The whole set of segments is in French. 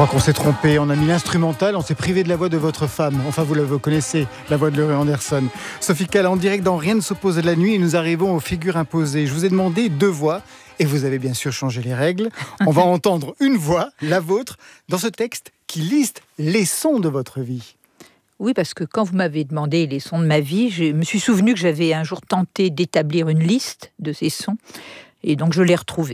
crois qu'on s'est trompé, on a mis l'instrumental, on s'est privé de la voix de votre femme. Enfin, vous la connaissez, la voix de Laurie Anderson. Sophie Calle, en direct dans Rien ne s'oppose à la nuit, et nous arrivons aux figures imposées. Je vous ai demandé 2 voix, et vous avez bien sûr changé les règles. On va entendre une voix, la vôtre, dans ce texte qui liste les sons de votre vie. Oui, parce que quand vous m'avez demandé les sons de ma vie, je me suis souvenu que j'avais un jour tenté d'établir une liste de ces sons, et donc je l'ai retrouvé.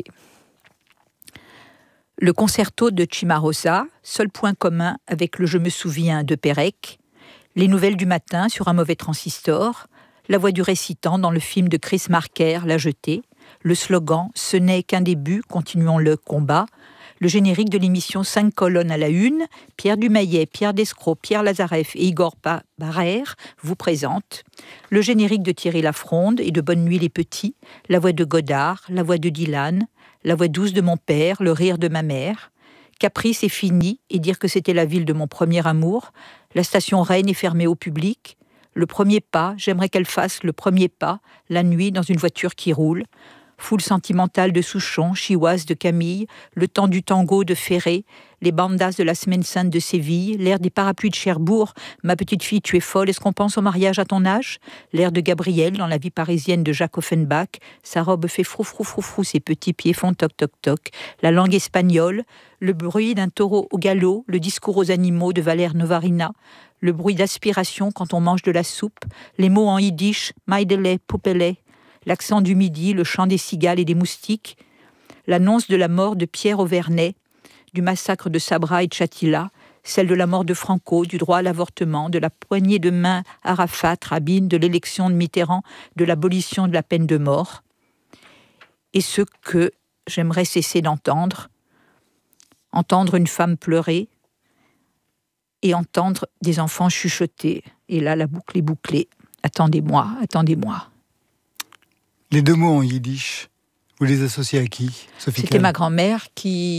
Le concerto de Cimarosa, seul point commun avec le Je me souviens de Pérec, les nouvelles du matin sur un mauvais transistor, la voix du récitant dans le film de Chris Marker, La Jetée, le slogan « Ce n'est qu'un début, continuons le combat », le générique de l'émission 5 colonnes à la une, Pierre Dumayet, Pierre Descroix, Pierre Lazareff et Igor Barrère vous présentent, le générique de Thierry Lafronde et de Bonne nuit les petits, la voix de Godard, la voix de Dylan, la voix douce de mon père, le rire de ma mère, Caprice est fini et dire que c'était la ville de mon premier amour, la station Rennes est fermée au public, le premier pas, j'aimerais qu'elle fasse le premier pas, la nuit dans une voiture qui roule, Foule sentimentale de Souchon, Chihuahua de Camille, le temps du tango de Ferré, les bandas de la Semaine Sainte de Séville, l'air des parapluies de Cherbourg, ma petite fille tu es folle, est-ce qu'on pense au mariage à ton âge? L'air de Gabriel dans la vie parisienne de Jacques Offenbach, sa robe fait frou frou frou frou, ses petits pieds font toc toc toc, la langue espagnole, le bruit d'un taureau au galop, le discours aux animaux de Valère Novarina, le bruit d'aspiration quand on mange de la soupe, les mots en yiddish, maïdele, poupele, l'accent du midi, le chant des cigales et des moustiques, l'annonce de la mort de Pierre Auvernais, du massacre de Sabra et de Chatila, celle de la mort de Franco, du droit à l'avortement, de la poignée de main Arafat, Rabin, de l'élection de Mitterrand, de l'abolition de la peine de mort. Et ce que j'aimerais cesser d'entendre, entendre une femme pleurer et entendre des enfants chuchoter. Et là, la boucle est bouclée. Attendez-moi, attendez-moi. Les 2 mots en yiddish, vous les associez à qui, Sophie C'était Calle? ma grand-mère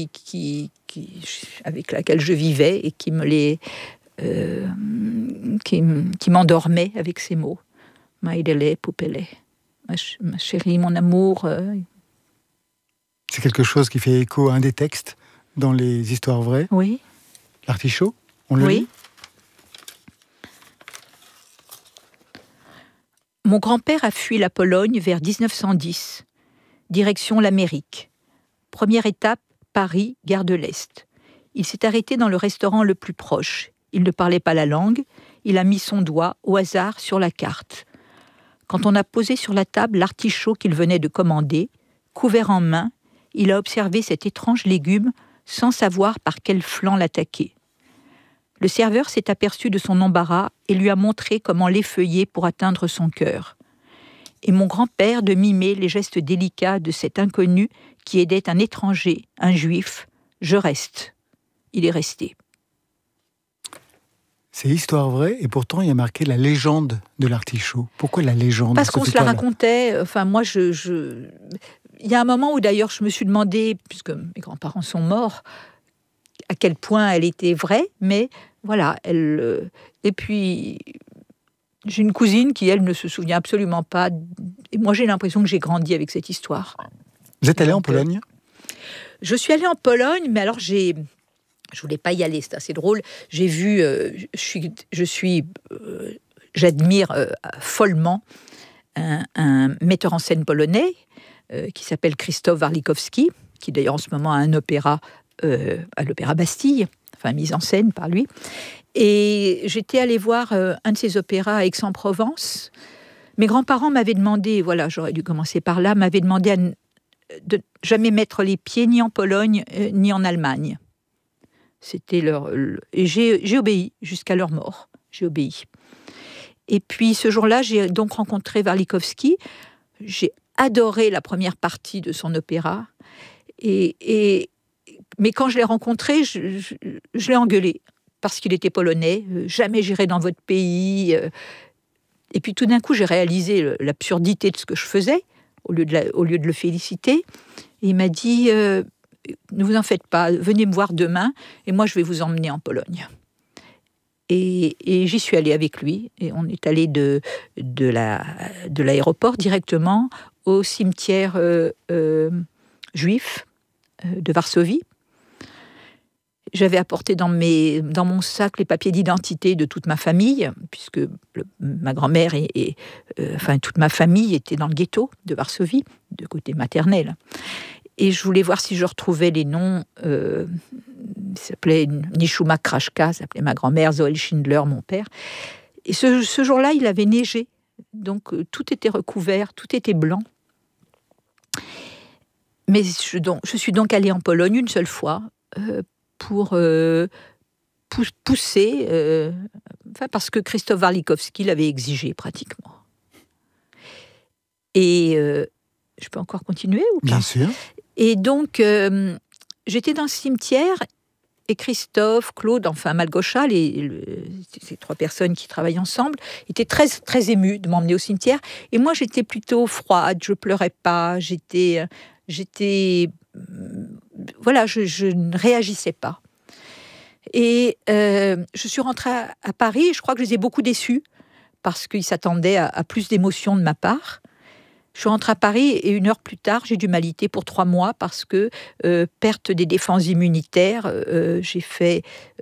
avec laquelle je vivais et qui me les, qui m'endormait avec ces mots. Maïdele, poupele, ma chérie, mon amour. C'est quelque chose qui fait écho à un des textes dans les histoires vraies. Oui. L'Artichaut, on le lit? Mon grand-père a fui la Pologne vers 1910. Direction l'Amérique. Première étape, Paris, gare de l'Est. Il s'est arrêté dans le restaurant le plus proche. Il ne parlait pas la langue. Il a mis son doigt, au hasard, sur la carte. Quand on a posé sur la table l'artichaut qu'il venait de commander, couvert en main, il a observé cet étrange légume sans savoir par quel flanc l'attaquer. Le serveur s'est aperçu de son embarras et lui a montré comment l'effeuiller pour atteindre son cœur. Et mon grand-père de mimer les gestes délicats de cet inconnu qui aidait un étranger, un juif. Je reste. Il est resté. C'est histoire vraie, et pourtant il y a marqué la légende de l'artichaut. Pourquoi la légende? Parce qu'on se la racontait. Enfin, moi, il y a un moment où d'ailleurs je me suis demandé, puisque mes grands-parents sont morts, à quel point elle était vraie, mais voilà, et puis, j'ai une cousine qui, elle, ne se souvient absolument pas. Et moi, j'ai l'impression que j'ai grandi avec cette histoire. Vous êtes allée en Pologne? Je suis allée en Pologne, mais alors je voulais pas y aller, c'est assez drôle. J'ai vu, j'admire follement un metteur en scène polonais qui s'appelle Krzysztof Warlikowski, qui d'ailleurs en ce moment a un opéra à l'Opéra Bastille, enfin mise en scène par lui. Et j'étais allée voir un de ses opéras à Aix-en-Provence. Mes grands-parents m'avaient demandé, voilà, j'aurais dû commencer par là, m'avaient demandé de jamais mettre les pieds ni en Pologne ni en Allemagne. C'était et j'ai obéi jusqu'à leur mort. J'ai obéi. Et puis ce jour-là, j'ai donc rencontré Warlikowski. J'ai adoré la première partie de son opéra. Mais quand je l'ai rencontré, je l'ai engueulé parce qu'il était polonais. Jamais j'irai dans votre pays. Et puis tout d'un coup, j'ai réalisé l'absurdité de ce que je faisais au lieu de le féliciter. Et il m'a dit ne vous en faites pas, venez me voir demain et moi je vais vous emmener en Pologne. Et j'y suis allée avec lui et on est allé de l'aéroport directement au cimetière juif de Varsovie. J'avais apporté dans mon sac les papiers d'identité de toute ma famille, puisque ma grand-mère et toute ma famille était dans le ghetto de Varsovie, de côté maternel. Et je voulais voir si je retrouvais les noms. Il s'appelait Nishuma Krashka, s'appelait ma grand-mère, Zoel Schindler, mon père. Et ce jour-là, il avait neigé. Donc tout était recouvert, tout était blanc. Mais je suis donc allée en Pologne une seule fois pour pousser, parce que Krzysztof Warlikowski l'avait exigé pratiquement. Et je peux encore continuer ou pas ? Bien sûr. Et donc, j'étais dans le cimetière et Christophe, Claude, enfin Malgocha, ces 3 personnes qui travaillent ensemble, étaient très, très émus de m'emmener au cimetière. Et moi, j'étais plutôt froide, je pleurais pas, je ne réagissais pas. Et je suis rentrée à Paris et je crois que je les ai beaucoup déçus parce qu'ils s'attendaient à plus d'émotions de ma part. Je suis rentrée à Paris et 1 heure plus tard, j'ai dû m'aliter pour 3 mois parce que perte des défenses immunitaires, j'ai fait...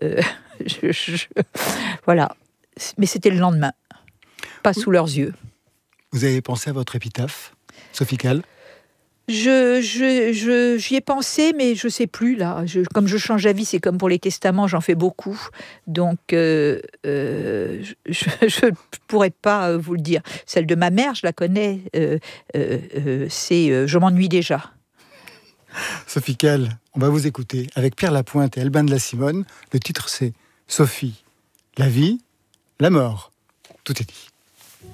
voilà. Mais c'était le lendemain, pas sous leurs yeux. Vous avez pensé à votre épitaphe, Sophie Calle ? J'y ai pensé, mais je ne sais plus, là. Comme je change d'avis, c'est comme pour les testaments, j'en fais beaucoup. Donc, je ne pourrais pas vous le dire. Celle de ma mère, je la connais. C'est « Je m'ennuie déjà ». Sophie Calle, on va vous écouter avec Pierre Lapointe et Albin de la Simone. Le titre, c'est « Sophie, la vie, la mort ». Tout est dit.